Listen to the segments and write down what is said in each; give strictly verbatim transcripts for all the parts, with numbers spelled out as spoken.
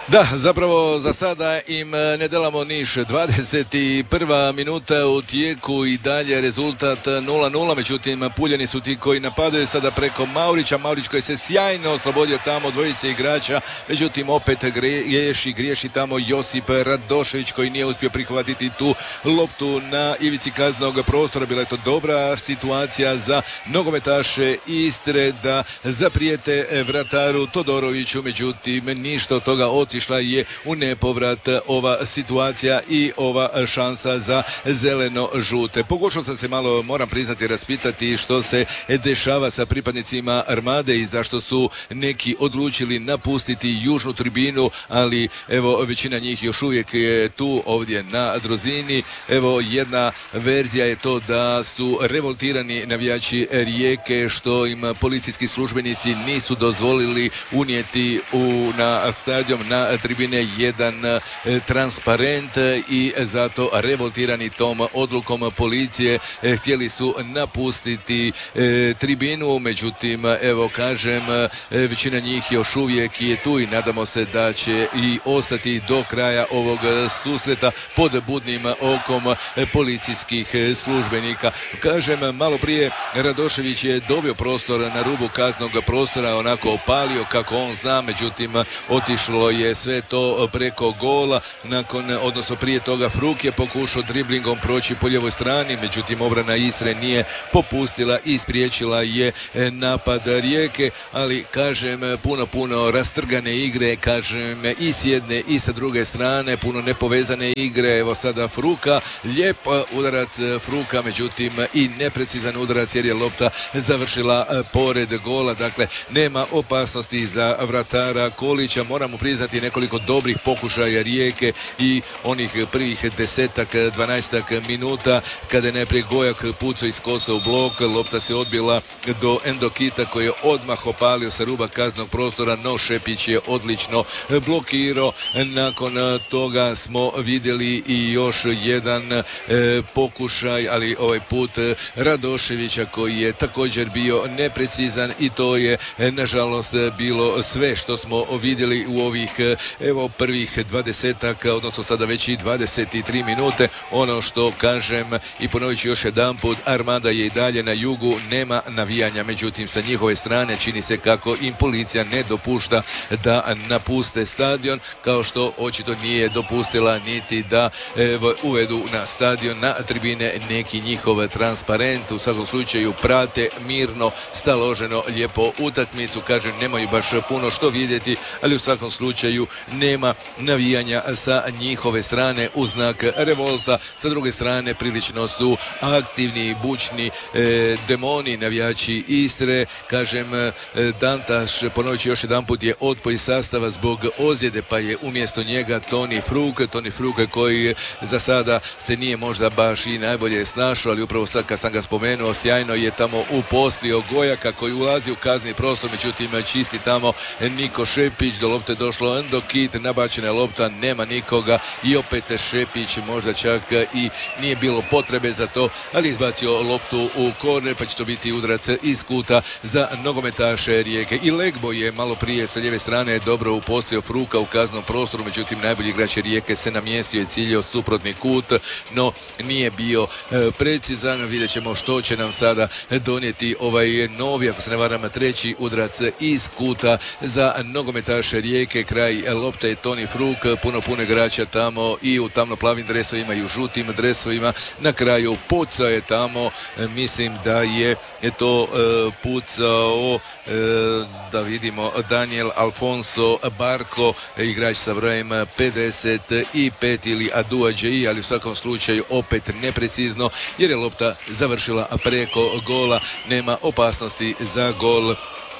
Da, zapravo za sada im ne delamo niš. dvadeset prva minuta u tijeku i dalje rezultat nula nula, međutim Puljani su ti koji napadaju sada preko Maurića. Maurić koji se sjajno oslobodio tamo dvojice igrača, međutim opet griješi, griješi tamo Josip Radošević koji nije uspio prihvatiti tu loptu na ivici kaznenog prostora. Bila je to dobra situacija za nogometaše Istre da zaprijete vrataru Todoroviću, međutim ništa od toga. Otišla je u nepovrat ova situacija i ova šansa za zeleno-žute. Pokušao sam se malo, moram priznati, raspitati što se dešava sa pripadnicima Armade i zašto su neki odlučili napustiti južnu tribinu, ali evo većina njih još uvijek je tu ovdje na Drozini. Evo jedna verzija je to da su revoltirani navijači Rijeke što im policijski službenici nisu dozvolili unijeti u, na stadion, na tribine jedan e, transparent i zato revoltirani tom odlukom policije e, htjeli su napustiti e, tribinu, međutim evo kažem e, većina njih još uvijek je tu i nadamo se da će i ostati do kraja ovog susreta pod budnim okom policijskih službenika. Kažem, malo prije Radošević je dobio prostor na rubu kaznog prostora, onako opalio kako on zna, međutim otišlo je sve to preko gola. Nakon, odnosno prije toga Fruk je pokušao driblingom proći po lijevoj strani, međutim obrana Istre nije popustila i spriječila je napad Rijeke, ali kažem puno puno rastrgane igre, kažem i s jedne i sa druge strane, puno nepovezane igre. Evo sada Fruka, lijep udarac Fruka, međutim i neprecizan udarac jer je lopta završila pored gola, dakle nema opasnosti za vratara Kolića. Moramo priznati nekoliko dobrih pokušaja Rijeke i onih prvih desetak, dvanaestak minuta kada je najprije Gojak pucao iz kosa u blok, lopta se odbila do Endokita koji je odmah opalio sa ruba kaznog prostora, no Šepić je odlično blokirao. Nakon toga smo vidjeli i još jedan e, pokušaj, ali ovaj put Radoševića koji je također bio neprecizan i to je nažalost bilo sve što smo vidjeli u ovih evo prvih dvadesetak, odnosno sada već i dvadeset tri minute. Ono što kažem i ponovit ću još jedan put, Armada je i dalje na jugu, nema navijanja, međutim sa njihove strane čini se kako im policija ne dopušta da napuste stadion, kao što očito nije dopustila niti da evo, uvedu na stadion, na tribine neki njihov transparent. U svakom slučaju prate mirno, staloženo, lijepo utakmicu. Kažem, nemaju baš puno što vidjeti, ali u svakom slučaju nema navijanja sa njihove strane u znak revolta. Sa druge strane prilično su aktivni, bučni e, demoni navijači Istre. Kažem, e, Dantaš, ponovit ću još jedan put, je otpoj sastava zbog ozljede, pa je umjesto njega Toni Fruk. Toni Fruk koji za sada se nije možda baš i najbolje snašao, ali upravo sad kad sam ga spomenuo, sjajno je tamo uposlio Gojaka koji ulazi u kazni prostor, međutim čisti tamo Niko Šepić. Do lopte došlo Endokit, nabačena je lopta, nema nikoga i opet Šepić, možda čak i nije bilo potrebe za to, ali izbacio loptu u korner, pa će to biti udarac iz kuta za nogometaše Rijeke. I Legbo je malo prije sa lijeve strane dobro uposlio Fruka u kaznom prostoru, međutim najbolji igrač Rijeke se namjestio i ciljao suprotni kut, no nije bio e, precizan. Vidjet ćemo što će nam sada donijeti ovaj novi, ako se ne varam, treći udarac iz kuta za nogometaše Rijeke. Kraj lopte je Toni Fruk, puno puno igrača tamo i u tamno-plavim dresovima i u žutim dresovima. Na kraju pucao je tamo, mislim da je to e, pucao e, da vidimo Daniel Alfonso Barko, igrač sa brojem pedeset pet ili Adua Džeji, ali u svakom slučaju opet neprecizno jer je lopta završila preko gola. Nema opasnosti za gol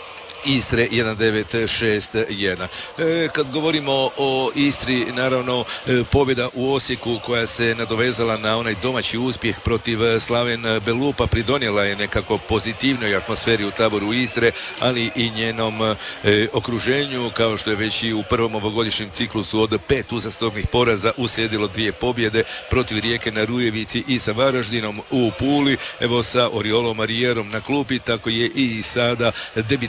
Istre jedan devet šest jedan. E, kad govorimo o Istri, naravno e, pobjeda u Osijeku koja se nadovezala na onaj domaći uspjeh protiv Slaven Belupa pridonijela je nekako pozitivnoj atmosferi u taboru Istre, ali i njenom e, okruženju, kao što je već i u prvom ovogodišnjem ciklusu od pet uzastopnih poraza uslijedilo dvije pobjede protiv Rijeke na Rujevici i sa Varaždinom u Puli, evo sa Oriolom Marijerom na klupi, tako je i sada debitant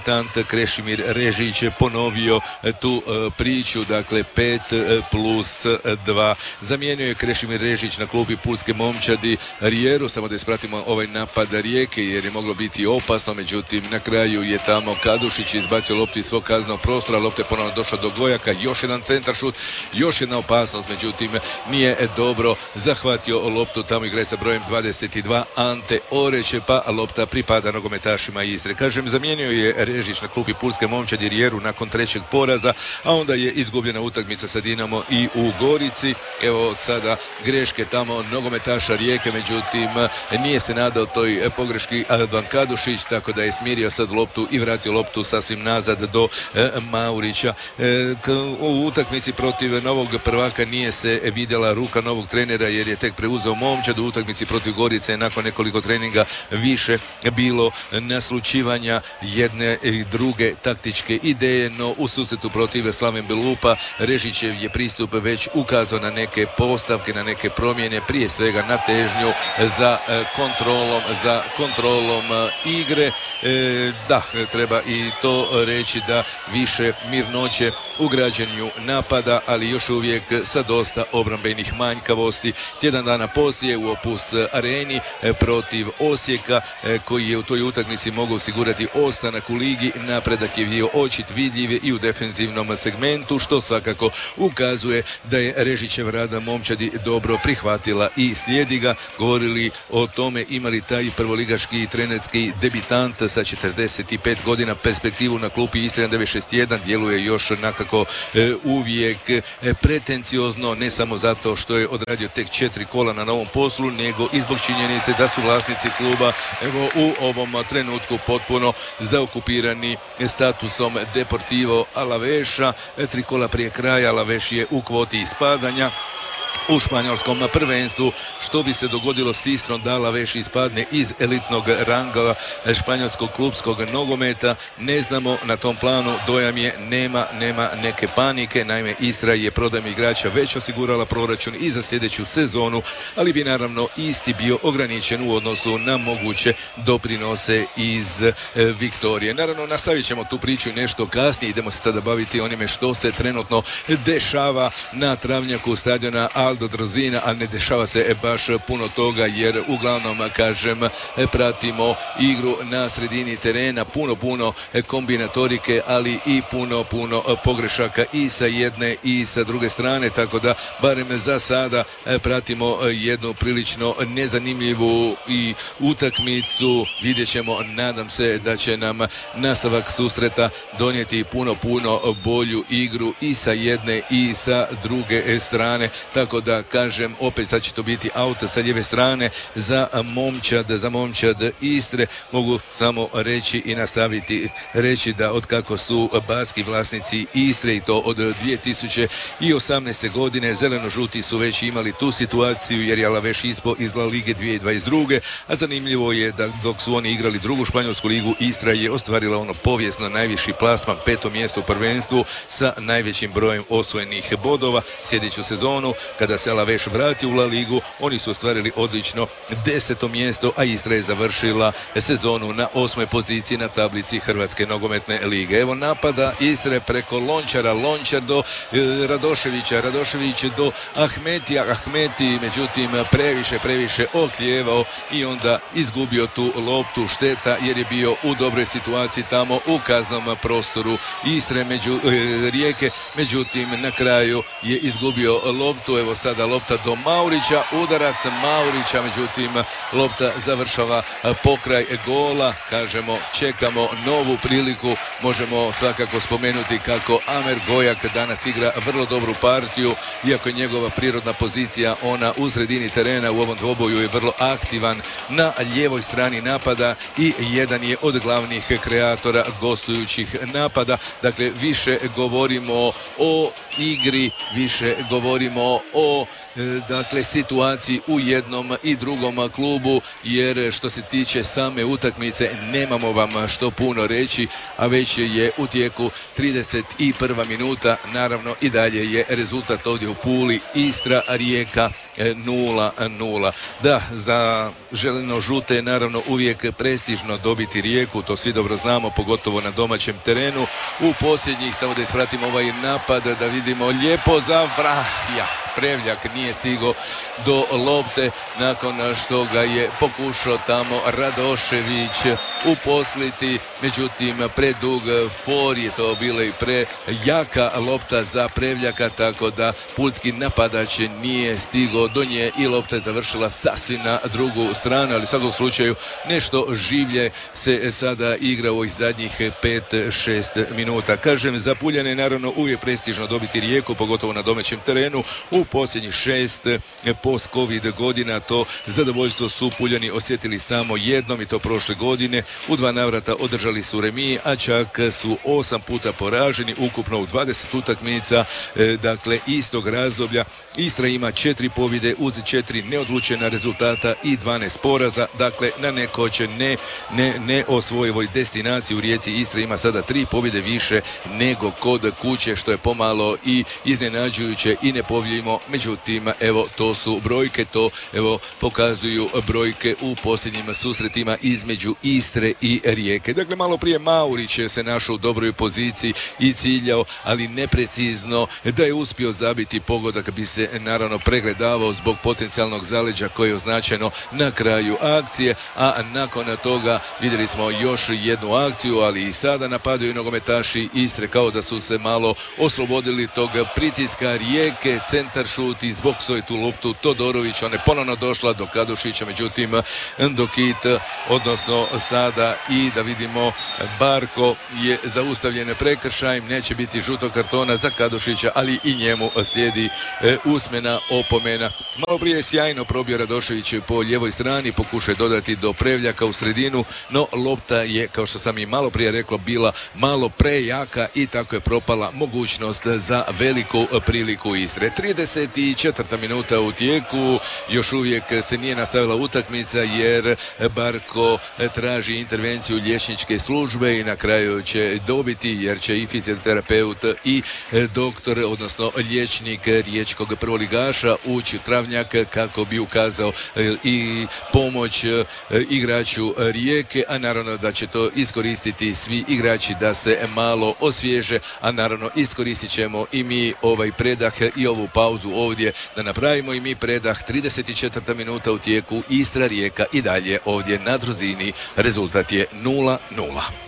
Krešimir Režić ponovio tu priču, dakle pet plus dva. Zamijenio je Krešimir Režić na klubi pulske momčadi Rijeru, samo da ispratimo ovaj napad Rijeke jer je moglo biti opasno, međutim na kraju je tamo Kadušić izbacio loptu iz svog kaznenog prostora, lopta je ponovno došla do Gojaka, još jedan centar šut, još jedna opasnost, međutim nije dobro zahvatio loptu, tamo igra sa brojem dvadeset dva Ante Oreće, pa lopta pripada nogometašima Istre. Kažem, zamijenio je Režić na klubi pulske momčadi Rijeru nakon trećeg poraza, a onda je izgubljena utakmica sa Dinamo i u Gorici. Evo od sada greške tamo nogometaša Rijeke, međutim nije se nadao toj pogreški Advan Kadušić, tako da je smirio sad loptu i vratio loptu sasvim nazad do e, Maurića. E, k, u utakmici protiv novog prvaka nije se vidjela ruka novog trenera jer je tek preuzeo momčad. U utakmici protiv Gorice nakon nekoliko treninga više bilo naslučivanja jedne i druge taktičke ideje, no u susretu protiv Slaven Belupa Režićev je pristup već ukazao na neke postavke, na neke promjene, prije svega na težnju za kontrolom, za kontrolom igre. E, da, treba i to reći da više mirnoće u građenju napada, ali još uvijek sa dosta obrambenih manjkavosti. Tjedan dana poslije u Opus areni protiv Osijeka, koji je u toj utakmici mogao osigurati ostanak u ligi, napredak je bio očit, vidljiv i u defensivnom segmentu, što svakako ukazuje da je Režićev rada momčadi dobro prihvatila i slijedi ga. Govorili o tome imali taj prvoligaški i trenerski debitant sa četrdeset pet godina perspektivu na klupi Istre devet šest jedan, djeluje još nakako e, uvijek e, pretenciozno, ne samo zato što je odradio tek četiri kola na novom poslu, nego i zbog činjenice da su vlasnici kluba evo u ovom trenutku potpuno zaokupirani statusom Deportivo Alaveša. E, tri kola prije kraja Alaveš je u kvoti ispadanja u španjolskom prvenstvu. Što bi se dogodilo s Istrom da Alaveš ispadne iz elitnog ranga španjolskog klubskog nogometa, ne znamo. Na tom planu dojam je nema, nema neke panike. Naime, Istra je prodajem igrača već osigurala proračun i za sljedeću sezonu, ali bi naravno isti bio ograničen u odnosu na moguće doprinose iz e, Viktorije. Naravno, nastavit ćemo tu priču nešto kasnije. Idemo se sada baviti onime što se trenutno dešava na travnjaku stadiona Aldo Drozina, a ne dešava se baš puno toga jer uglavnom, kažem, pratimo igru na sredini terena, puno, puno kombinatorike, ali i puno, puno pogrešaka i sa jedne i sa druge strane, tako da barem za sada pratimo jednu prilično nezanimljivu i utakmicu. Vidjet ćemo, nadam se da će nam nastavak susreta donijeti puno, puno bolju igru i sa jedne i sa druge strane, tako da kažem, opet sad će to biti auto sa lijeve strane za momčad, za momčad Istre. Mogu samo reći i nastaviti reći da od kako su baski vlasnici Istre, i to od dvije tisuće osamnaeste. godine, zeleno-žuti su već imali tu situaciju jer je Alaveš ispao iz La Lige dvije tisuće dvadeset druge. A zanimljivo je da dok su oni igrali drugu španjolsku ligu, Istra je ostvarila ono povijesno najviši plasman, peto mjesto u prvenstvu sa najvećim brojem osvojenih bodova. Sljedeću sezonu, kada se Alaveš vrati u La Ligu, oni su ostvarili odlično deseto mjesto, a Istra je završila sezonu na osmoj poziciji na tablici Hrvatske nogometne lige. Evo napada Istre preko Lončara, Lončar do e, Radoševića, Radošević do Ahmetija, Ahmeti međutim previše, previše oklijevao i onda izgubio tu loptu. Šteta jer je bio u dobroj situaciji tamo u kaznom prostoru Istre među e, Rijeke, međutim na kraju je izgubio loptu. Evo sada lopta do Maurića, udarac Maurića, međutim lopta završava pokraj gola. Kažemo, čekamo novu priliku. Možemo svakako spomenuti kako Amer Gojak danas igra vrlo dobru partiju, iako je njegova prirodna pozicija ona u sredini terena, u ovom dvoboju je vrlo aktivan na lijevoj strani napada i jedan je od glavnih kreatora gostujućih napada. Dakle, više govorimo o igri, više govorimo o dakle situaciji u jednom i drugom klubu, jer što se tiče same utakmice nemamo vam što puno reći, a već je u tijeku trideset prva minuta. Naravno i dalje je rezultat ovdje u Puli Istra Rijeka nula nula. Da, za želeno-žute je naravno uvijek prestižno dobiti Rijeku, to svi dobro znamo, pogotovo na domaćem terenu. U posljednjih, samo da ispratimo ovaj napad, da vidimo lijepo za ja, Prevljak nije stigao do lopte nakon što ga je pokušao tamo Radošević uposliti, međutim predug for je to bila i prejaka lopta za Prevljaka, tako da pulski napadač nije stigao do nje i lopta je završila sasvim na drugu stranu, ali u svakom slučaju nešto življe se sada igra u ovih zadnjih pet šest minuta. Kažem, za Puljane je naravno uvijek prestižno dobiti Rijeku, pogotovo na domaćem terenu. U posljednjih šest post-covid godina to zadovoljstvo su Puljani osjetili samo jednom, i to prošle godine. U dva navrata održali su remiji, a čak su osam puta poraženi, ukupno u dvadeset utakmica, dakle istog razdoblja. Istra ima četiri pobjede uz četiri neodlučena rezultata i dvanaest poraza, dakle na nekoć ne, ne, ne osvojivoj destinaciji u Rijeci Istra ima sada tri pobjede više nego kod kuće, što je pomalo i iznenađujuće i nepobjedimo. Međutim, evo, to su brojke, to evo pokazuju brojke u posljednjim susretima između Istre i Rijeke. Dakle, malo prije Maurić se našao u dobroj poziciji i ciljao, ali neprecizno. Da je uspio zabiti pogodak bi se naravno pregledavao zbog potencijalnog zaleđa koje je označeno na kraju akcije, a nakon toga vidjeli smo još jednu akciju, ali i sada napadaju nogometaši Istre kao da su se malo oslobodili tog pritiska Rijeke. Centar šut, izboksao je tu loptu Todorović, ona je ponovno došla do Kadušića, međutim Dokit, odnosno sada i da vidimo Barko je zaustavljen prekršajem, neće biti žutog kartona za Kadušića, ali i njemu slijedi e, usmena opomena. Malo prije je sjajno probio Radošević po lijevoj strani, pokušaj dodati do Prevljaka u sredinu, no lopta je, kao što sam i malo prije rekao, bila malo prejaka i tako je propala mogućnost za veliku priliku Istre. trideset četvrta minuta u tijeku, još uvijek se nije nastavila utakmica jer Barko traži intervenciju liječničke službe i na kraju će dobiti, jer će i fizioterapeut i doktor, odnosno liječnik riječkog prvoligaša ući u travnjak kako bi ukazao i pomoć igraču Rijeke, a naravno da će to iskoristiti svi igrači da se malo osvježe, a naravno iskoristit ćemo i mi ovaj predah i ovu pauzu ovdje da napravimo i mi predah. trideset četvrta minuta u tijeku, Istra Rijeka i dalje ovdje na Druzini, rezultat je nula nula.